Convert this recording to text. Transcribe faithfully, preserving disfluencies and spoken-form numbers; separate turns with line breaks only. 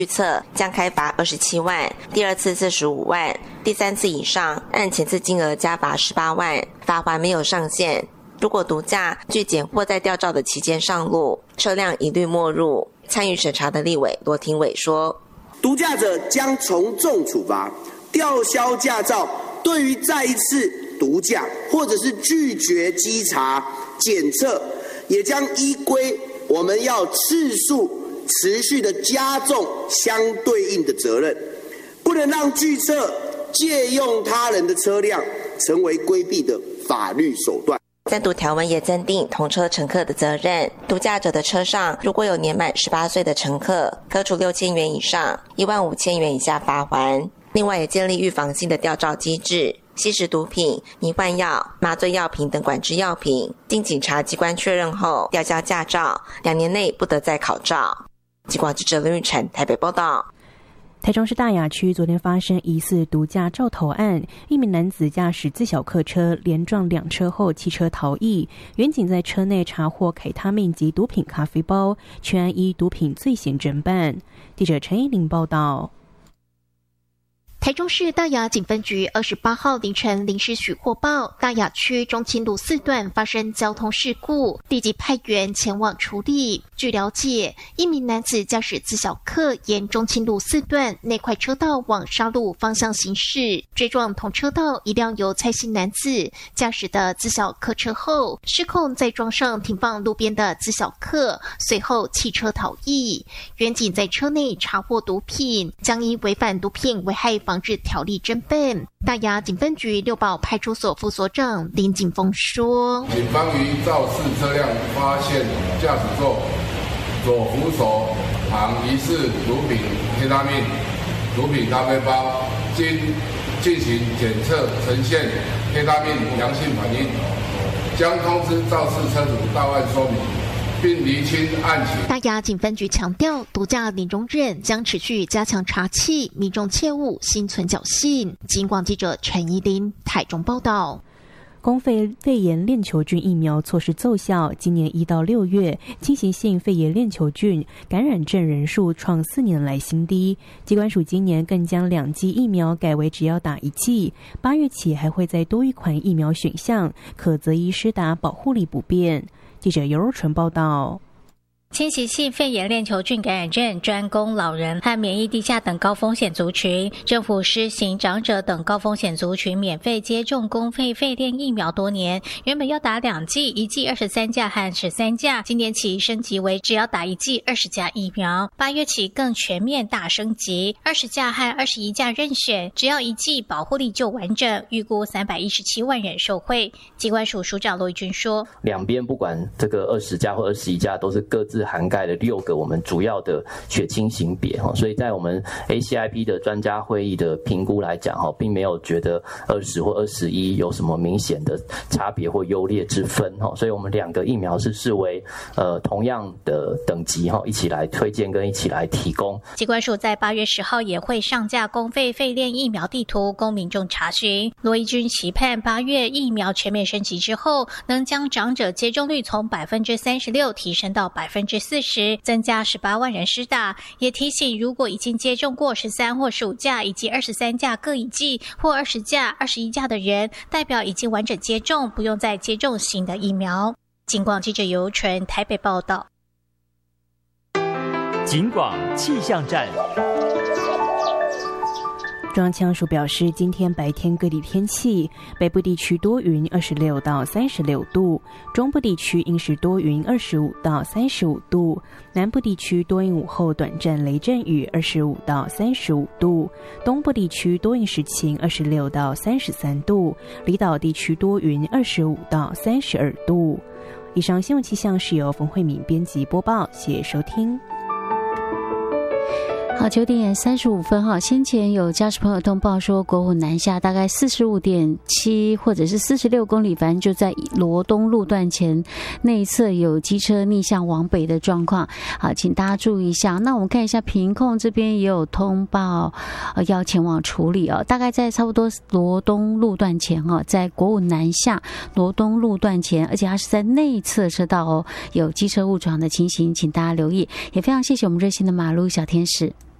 预测将开罚二十七万，第二次四十五万，第三次以上按前次金额加罚十八万，罚锾没有上限。如果毒驾拒检或在吊照的期间上路，车辆一律没入。参与审查的立委罗廷伟说，
毒驾者将从重处罚，吊销驾照。对于再一次毒驾或者是拒绝稽查检测，也将依规我们要次数持续的加重相对应的责任，不能让拒测借用他人的车辆成为规避的法律手段。
暂读条文也增订同车乘客的责任，毒驾者的车上如果有年满十八岁的乘客，科处六千元以上一万五千元以下罚锾。另外也建立预防性的吊照机制，吸食毒品、迷幻药、麻醉药品等管制药品，经警察机关确认后吊销驾照，两年内不得再考照。记广记者林玉婵台北报道。
台中市大雅区昨天发生疑似毒驾肇逃案，一名男子驾驶自小客车连撞两车后弃车逃逸，员警在车内查获凯他命及毒品咖啡包，全案依毒品罪嫌侦办。记者陈依玲报道。
台中市大雅警分局二十八号凌晨临时许获报，大雅区中清路四段发生交通事故，立即派员前往处理。据了解，一名男子驾驶自小客沿中清路四段内块车道往沙鹿方向行驶，追撞同车道一辆由蔡姓男子驾驶的自小客车后，失控再撞上停放路边的自小客，随后弃车逃逸。员警在车内查获毒品，将依违反毒品危害防治条例侦办。大雅警分局六堡派出所副所长林景峰说，
警方于肇事车辆发现驾驶座左扶手旁疑似毒品黑他命、毒品咖啡包，经进行检测呈现黑他命阳性反应，将通知肇事车主到案说明，并厘清案情。
大雅警分局强调，毒驾零容忍，将持续加强查缉，民众切勿心存侥幸。警广记者陈怡琳台中报道。
公费肺炎链球菌疫苗措施奏效，今年一到六月，侵袭性肺炎链球菌感染症人数创四年来新低。疾管署今年更将两剂疫苗改为只要打一剂，八月起还会再多一款疫苗选项，可择一施打，保护力不变。记者尤若纯报道。
侵袭性肺炎链球菌感染症专供老人和免疫低下等高风险族群，政府施行长者等高风险族群免费接种公费肺链疫苗多年，原本要打两剂，一剂二十三价和十三价，今年起升级为只要打一剂二十价疫苗，八月起更全面大升级，二十价和二十一价任选，只要一剂保护力就完整，预估三百一十七万人受惠。疾管署署长罗义军说，
两边不管这个二十价或二十一价都是各自涵盖了六个我们主要的血清型别，所以在我们 A C I P 的专家会议的评估来讲，并没有觉得二十或二十一有什么明显的差别或优劣之分，所以我们两个疫苗是视为呃同样的等级，一起来推荐跟一起来提供。
疾管署在八月十号也会上架公费肺链疫苗地图供民众查询。罗义军期盼八月疫苗全面升级之后，能将长者接种率从百分之三十六提升到百分之四十，增加十八万人施打。也提醒，如果已经接种过十三或十五价以及二十三价各一剂，或二十价、二十一价的人，代表已经完整接种，不用再接种新的疫苗。警广记者尤纯台北报道。
警广气象站。
中央气象署表示，今天白天各地天气，北部地区多云，二十六到三十六度；中部地区阴时多云，二十五到三十五度；南部地区多云午后短暂雷阵雨，二十五到三十五度；东部地区多云时晴，二十六到三十三度；离岛地区多云，二十五到三十二度。以上新闻气象是由冯慧敏编辑播报，谢谢收听。
好，九点三十五分哈，先前有驾驶朋友通报说，国虎南下大概四十五点七或者是四十六公里，反正就在罗东路段前内侧有机车逆向往北的状况。好，请大家注意一下。那我们看一下屏控这边也有通报，呃，要前往处理哦。大概在差不多罗东路段前哦，在国五南下罗东路段前，而且它是在内侧车道哦，有机车误闯的情形，请大家留意。也非常谢谢我们热心的马路小天使。